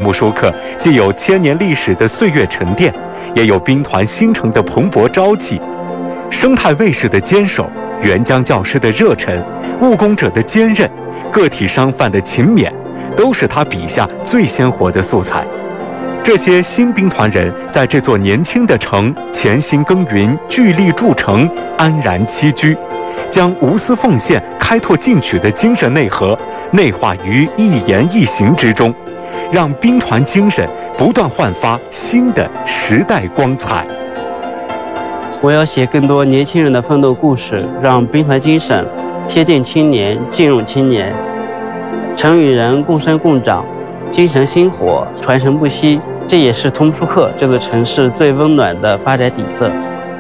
木舒克既有千年历史的岁月沉淀，也有兵团新城的蓬勃朝气。生态卫士的坚守，援疆教师的热忱，务工者的坚韧，个体商贩的勤勉，都是他笔下最鲜活的素材。这些新兵团人在这座年轻的城潜心耕耘，聚力筑城，安然栖居，将无私奉献、开拓进取的精神内核内化于一言一行之中，让兵团精神不断焕发新的时代光彩。 我要写更多年轻人的奋斗故事，让兵团精神贴近青年，进入青年。城与人共生共长，精神薪火，传承不息，这也是图木舒克这座城市最温暖的发展底色。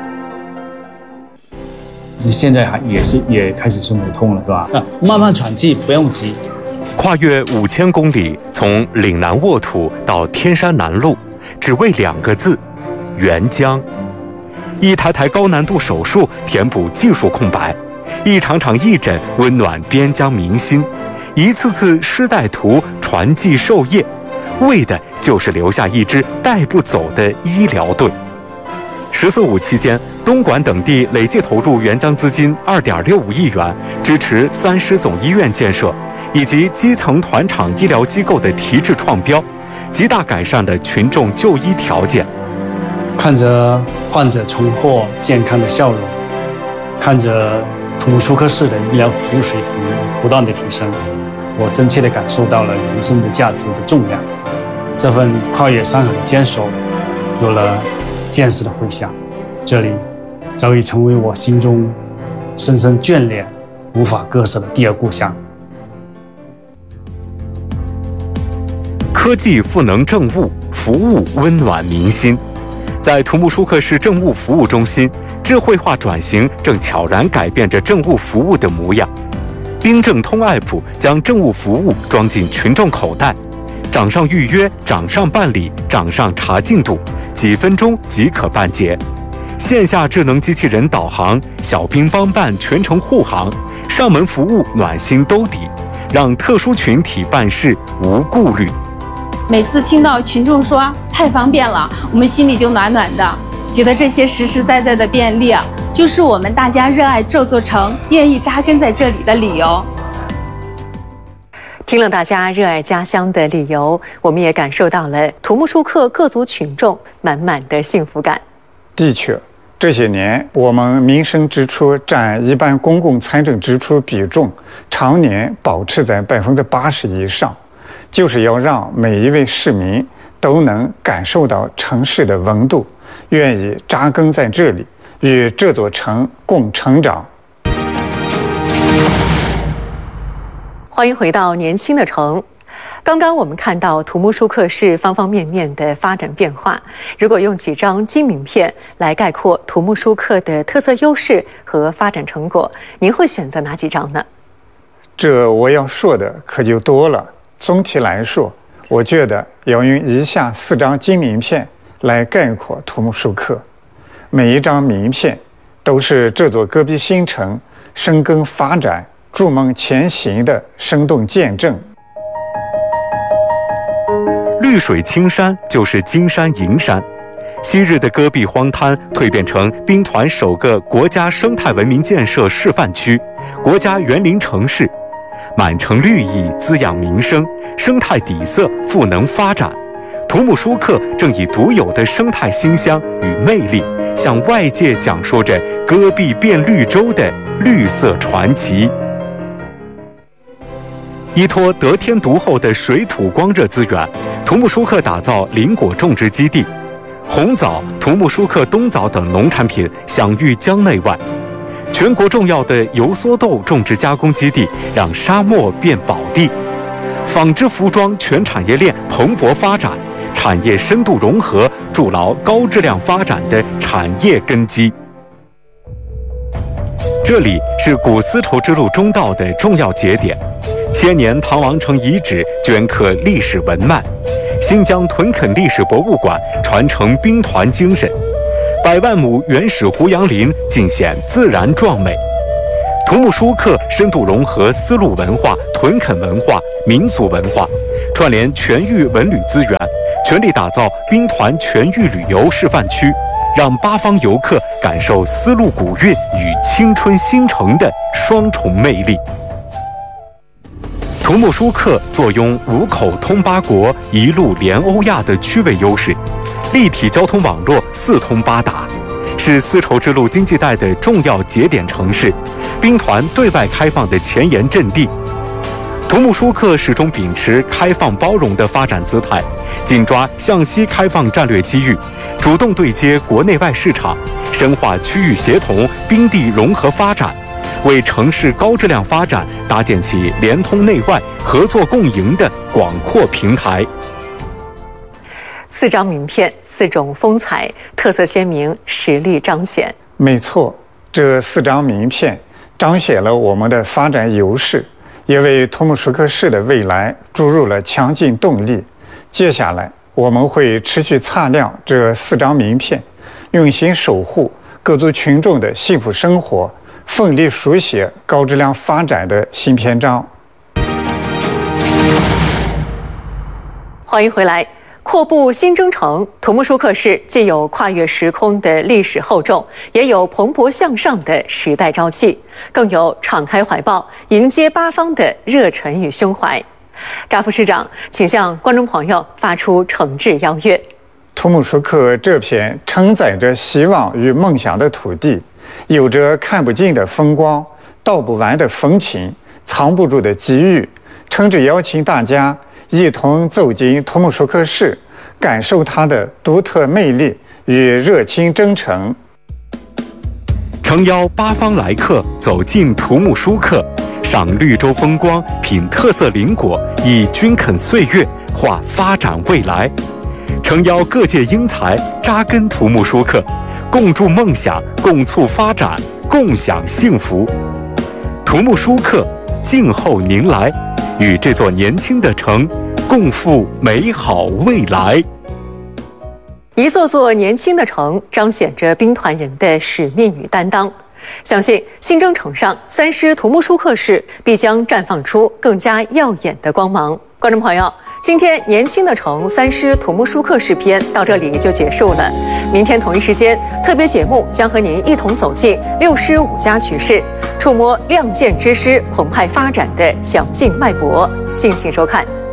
你现在也开始生头痛了，是吧？慢慢喘气，不用急。 跨越5000公里，从岭南沃土到天山南路，只为2个字：援疆。一台台高难度手术填补技术空白，一场场义诊温暖边疆民心，一次次师带徒传技授业，为的就是留下一支带不走的医疗队。14·5期间，东莞等地累计投入援疆资金2.65亿元，支持3师总医院建设，以及基层团场医疗机构的提质创标，极大改善了群众就医条件。 看着患者重获健康的笑容，看着图木舒克市的医疗服务水平不断的提升，我真切地感受到了人生的价值的重量。这份跨越山海的坚守，有了见识的回响，这里早已成为我心中深深眷恋、无法割舍的第二故乡。 科技赋能政务，服务温暖民心。在图木舒克市政务服务中心，智慧化转型正悄然改变着政务服务的模样。兵政通 App 将政务服务装进群众口袋，掌上预约，掌上办理，掌上查进度，几分钟即可办结。线下智能机器人导航，小兵帮办全程护航，上门服务暖心兜底，让特殊群体办事无顾虑。 每次听到群众说太方便了，我们心里就暖暖的，觉得这些实实在在的便利就是我们大家热爱这座城、愿意扎根在这里的理由。 听了大家热爱家乡的理由，我们也感受到了图木舒克各族群众满满的幸福感。 的确，这些年我们民生支出占一般公共财政支出比重常年保持在80%以上，就是要让每一位市民都能感受到城市的温度，愿意扎根在这里，与这座城共成长。 欢迎回到年轻的城。刚刚我们看到图木舒克市方方面面的发展变化，如果用几张金名片来概括图木舒克的特色优势和发展成果，您会选择哪几张呢？ 这我要说的可就多了。总体来说，我觉得要用以下4张金名片来概括图木舒克。每一张名片都是这座戈壁新城深耕发展、筑梦前行的生动见证。 绿水青山就是金山银山，昔日的戈壁荒滩蜕变成兵团首个国家生态文明建设示范区、国家园林城市。满城绿意滋养民生，生态底色赋能发展。图木舒克正以独有的生态馨香与魅力，向外界讲述着戈壁变绿洲的绿色传奇。依托得天独厚的水土光热资源，图木舒克打造林果种植基地，红枣、图木舒克冬枣等农产品享誉疆内外。全国重要的油蓑豆种植加工基地让沙漠变宝地，纺织服装全产业链蓬勃发展，产业深度融合，筑牢高质量发展的产业根基。这里是古丝绸之路中道的重要节点，千年唐王城遗址镌刻历史文脉，新疆屯垦历史博物馆传承兵团精神，100万亩原始胡杨林尽显自然壮美。图木舒克深度融合丝路文化、屯垦文化、民俗文化， 串联全域文旅资源，全力打造兵团全域旅游示范区，让八方游客感受丝路古韵与青春新城的双重魅力。图木舒克坐拥5口通8国、一路连欧亚的区位优势，立体交通网络4通8达，是丝绸之路经济带的重要节点城市，兵团对外开放的前沿阵地。图木舒克始终秉持开放包容的发展姿态，紧抓向西开放战略机遇，主动对接国内外市场，深化区域协同、兵地融合发展，为城市高质量发展搭建起联通内外、合作共赢的广阔平台。 4张名片，4种风采，特色鲜明，实力彰显。 没错，这4张名片彰显了我们的发展优势，也为图木舒克市的未来注入了强劲动力。接下来，我们会持续擦亮这4张名片，用心守护各族群众的幸福生活，奋力书写高质量发展的新篇章。 欢迎回来。阔步新征程，图木舒克市既有跨越时空的历史厚重，也有蓬勃向上的时代朝气，更有敞开怀抱迎接八方的热忱与胸怀。扎副市长，请向观众朋友发出诚挚邀约。 图木舒克这片承载着希望与梦想的土地，有着看不尽的风光、道不完的风情、藏不住的机遇，诚挚邀请大家一同走进图木舒克市，感受它的独特魅力与热情真诚。 诚邀八方来客走进图木舒克，赏绿洲风光，品特色林果，以均肯岁月画发展未来。诚邀各界英才扎根图木舒克，共筑梦想，共促发展，共享幸福。图木舒克，静候您来，与这座年轻的城共赴美好未来。 一座座年轻的城，彰显着兵团人的使命与担当。相信新征程上，3师图木舒克市必将绽放出更加耀眼的光芒。观众朋友，今天年轻的城3师图木舒克市篇到这里就结束了。明天同一时间，特别节目将和您一同走进6师5家局势，触摸亮剑之师澎湃发展的强劲脉搏。敬请收看。